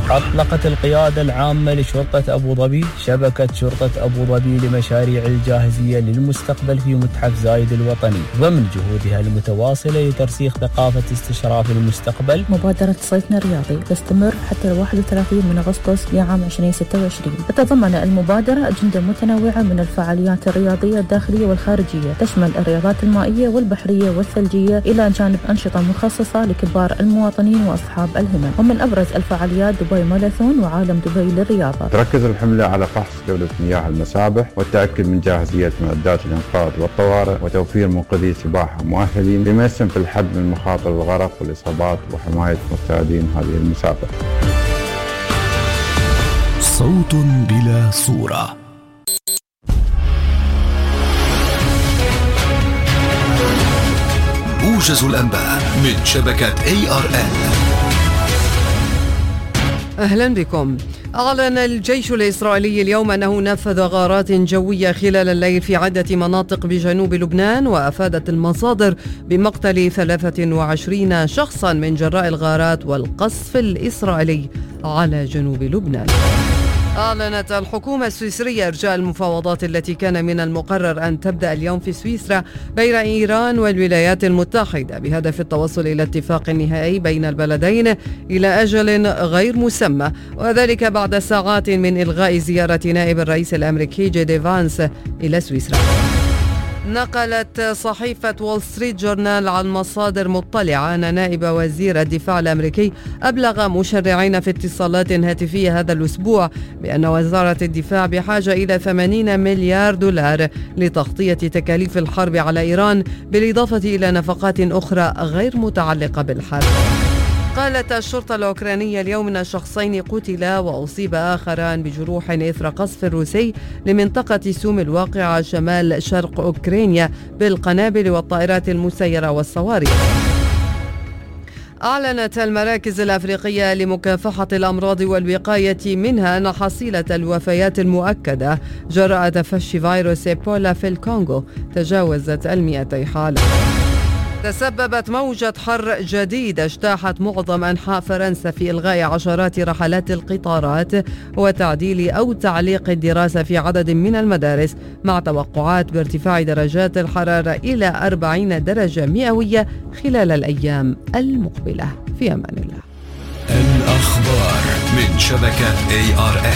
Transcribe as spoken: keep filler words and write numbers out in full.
أطلقت القيادة العامة لشرطة أبو ظبي شبكة شرطة أبو ظبي لمشاريع الجاهزية للمستقبل في متحف زايد الوطني ضمن جهودها المتواصلة لترسيخ ثقافة استشراف المستقبل. مبادرة صيفنا الرياضي تستمر حتى واحد وثلاثين من أغسطس لعام ألفين وستة وعشرين. تتضمن المبادرة أجندة متنوعة من الفعاليات الرياضية الداخلية والخارجية، تشمل الرياضات المائية والبحرية والثلجية إلى جانب أنشطة مخصصة لكبار المواطنين وأصحاب الهمم. ومن أبرز الفعاليات دبي ماراثون وعالم دبي للرياضة. تركز الحملة على فحص جودة مياه المسابح والتأكد من جاهزية معدات الإنقاذ والطوارئ وتوفير منقذي سباحة مؤهلين بما يسهم في الحد من مخاطر الغرق والإصابات وحماية مستعدين هذه المسابقة. صوت بلا صورة. موجز الأنباء من شبكة إيه آر إل. أهلا بكم. أعلن الجيش الإسرائيلي اليوم أنه نفذ غارات جوية خلال الليل في عدة مناطق بجنوب لبنان، وأفادت المصادر بمقتل ثلاثة وعشرين شخصا من جراء الغارات والقصف الإسرائيلي على جنوب لبنان. أعلنت الحكومة السويسرية إرجاء المفاوضات التي كان من المقرر أن تبدأ اليوم في سويسرا بين إيران والولايات المتحدة بهدف التوصل إلى اتفاق نهائي بين البلدين إلى أجل غير مسمى، وذلك بعد ساعات من إلغاء زيارة نائب الرئيس الأمريكي جي دي فانس إلى سويسرا. نقلت صحيفة وول ستريت جورنال عن مصادر مطلعة أن نائب وزير الدفاع الأمريكي أبلغ مشرعين في اتصالات هاتفية هذا الأسبوع بأن وزارة الدفاع بحاجة إلى ثمانين مليار دولار لتغطية تكاليف الحرب على إيران، بالإضافة إلى نفقات أخرى غير متعلقة بالحرب. قالت الشرطة الأوكرانية اليوم أن شخصين قتلا وأصيب آخران بجروح إثر قصف روسي لمنطقة سوم الواقعة شمال شرق أوكرانيا بالقنابل والطائرات المسيرة والصواريخ. أعلنت المراكز الأفريقية لمكافحة الأمراض والوقاية منها أن حصيلة الوفيات المؤكدة جراء تفشي فيروس إيبولا في الكونغو تجاوزت المئتي حالة. تسببت موجة حر جديدة اجتاحت معظم أنحاء فرنسا في إلغاء عشرات رحلات القطارات وتعديل أو تعليق الدراسة في عدد من المدارس، مع توقعات بارتفاع درجات الحرارة إلى أربعين درجة مئوية خلال الأيام المقبلة. في أمان الله. الأخبار من شبكة إيه آر إل.